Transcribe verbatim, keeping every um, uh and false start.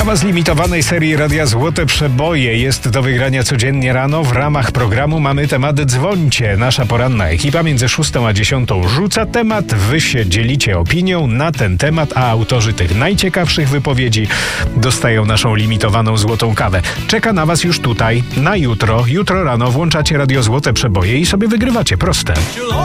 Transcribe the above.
Kawa z limitowanej serii Radia Złote Przeboje jest do wygrania codziennie rano. W ramach programu mamy temat Dzwońcie. Nasza poranna ekipa między szóstą a dziesiątą rzuca temat. Wy się dzielicie opinią na ten temat, a autorzy tych najciekawszych wypowiedzi dostają naszą limitowaną złotą kawę. Czeka na was już tutaj, na jutro. Jutro rano włączacie Radio Złote Przeboje i sobie wygrywacie. Proste.